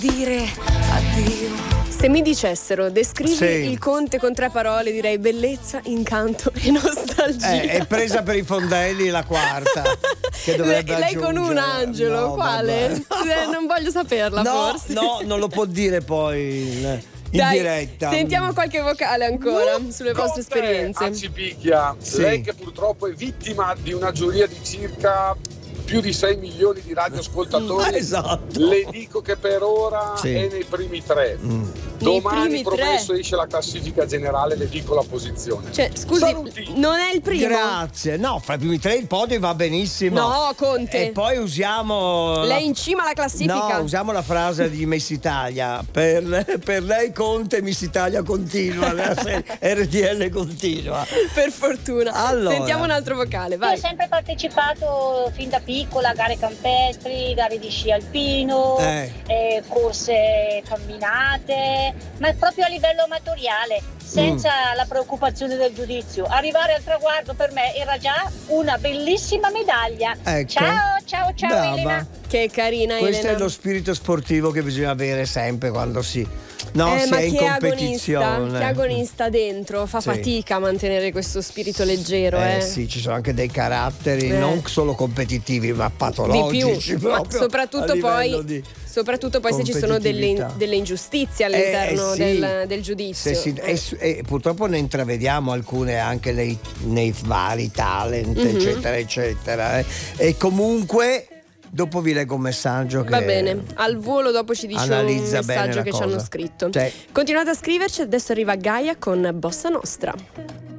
dire addio. Se mi dicessero descrivi il Conte con 3 parole, direi bellezza, incanto e nostalgia. È presa per i fondelli la quarta. Che dovrebbe lei con un angelo, no, quale? Non voglio saperla, forse. No, non lo può dire poi in diretta. Sentiamo qualche vocale ancora sulle vostre esperienze. Ancipicchia, lei che purtroppo è vittima di una giuria di circa più di 6 milioni di radioascoltatori. Esatto. Le dico che per ora è nei primi 3. Domani promesso esce la classifica generale, le dico la posizione. Cioè, scusi, saluti. Non è il primo? Grazie. No, fra i primi 3 il podio va benissimo. No, Conte. E poi usiamo lei in cima alla classifica. No, usiamo la frase di Miss Italia. Per lei Conte Miss Italia continua. RTL continua. Per fortuna. Allora. Sentiamo un altro vocale, vai. Io ho sempre partecipato fin da piccola a gare campestri, gare di sci alpino, corse camminate, ma proprio a livello amatoriale, senza la preoccupazione del giudizio. Arrivare al traguardo per me era già una bellissima medaglia. Ecco. Ciao Brava. Elena. Che carina Questo Elena. è lo spirito sportivo che bisogna avere sempre quando si è in competizione. Chi è agonista dentro fa fatica a mantenere questo spirito leggero. Sì, ci sono anche dei caratteri non solo competitivi ma patologici. Di più, ma soprattutto poi se ci sono delle ingiustizie all'interno del giudizio. E purtroppo ne intravediamo alcune anche nei vari talent, eccetera, eccetera. E comunque dopo vi leggo un messaggio che va bene, al volo dopo ci dice un messaggio che ci hanno scritto. Continuate a scriverci, adesso arriva Gaia con Bossa Nostra.